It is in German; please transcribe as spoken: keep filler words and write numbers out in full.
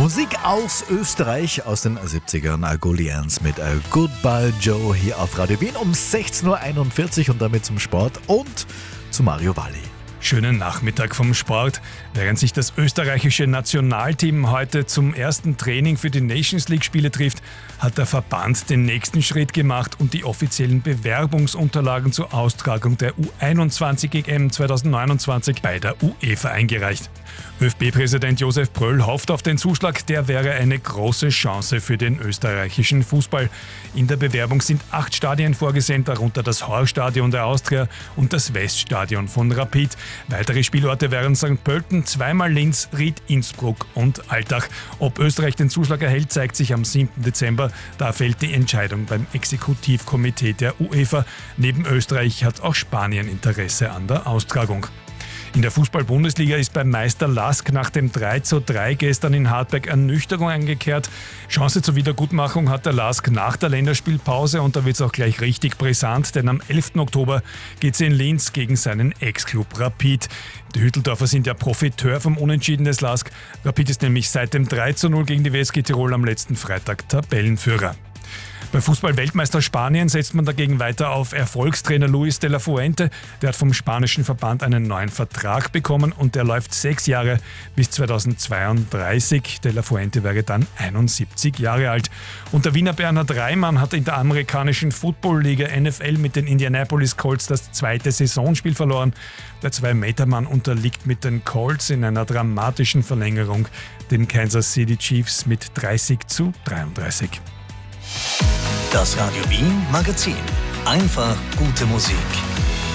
Musik aus Österreich aus den siebzigern, Gullians mit Goodbye Joe hier auf Radio Wien um sechzehn Uhr einundvierzig und damit zum Sport und zu Mario Valli. Schönen Nachmittag vom Sport. Während sich das österreichische Nationalteam heute zum ersten Training für die Nations League-Spiele trifft, hat der Verband den nächsten Schritt gemacht und die offiziellen Bewerbungsunterlagen zur Austragung der U einundzwanzig E M zweitausendneunundzwanzig bei der UEFA eingereicht. ÖFB-Präsident Josef Bröll hofft auf den Zuschlag, der wäre eine große Chance für den österreichischen Fußball. In der Bewerbung sind acht Stadien vorgesehen, darunter das Horststadion der Austria und das Weststadion von Rapid. Weitere Spielorte wären Sankt Pölten, zweimal Linz, Ried, Innsbruck und Altach. Ob Österreich den Zuschlag erhält, zeigt sich am siebten Dezember. Da fällt die Entscheidung beim Exekutivkomitee der UEFA. Neben Österreich hat auch Spanien Interesse an der Austragung. In der Fußball-Bundesliga ist beim Meister Lask nach dem drei zu drei gestern in Hartberg Ernüchterung eingekehrt. Chance zur Wiedergutmachung hat der Lask nach der Länderspielpause und da wird es auch gleich richtig brisant, denn am elften Oktober geht es in Linz gegen seinen Ex-Club Rapid. Die Hütteldorfer sind ja Profiteur vom Unentschieden des Lask. Rapid ist nämlich seit dem drei zu null gegen die W S G Tirol am letzten Freitag Tabellenführer. Beim Fußball-Weltmeister Spanien setzt man dagegen weiter auf Erfolgstrainer Luis de la Fuente. Der hat vom spanischen Verband einen neuen Vertrag bekommen und der läuft sechs Jahre bis zweitausendzweiunddreißig. De la Fuente wäre dann einundsiebzig Jahre alt. Und der Wiener Bernhard Reimann hat in der amerikanischen Football-Liga N F L mit den Indianapolis Colts das zweite Saisonspiel verloren. Der Zwei-Meter-Mann unterliegt mit den Colts in einer dramatischen Verlängerung den Kansas City Chiefs mit dreißig zu dreiunddreißig. Das Radio Wien Magazin. Einfach gute Musik.